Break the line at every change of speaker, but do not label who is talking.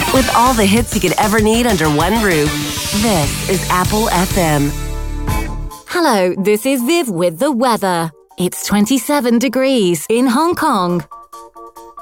With all the hits you could ever need under one roof. This is Apple FM.
Hello, this is Viv with the weather. It's 27 degrees in Hong Kong.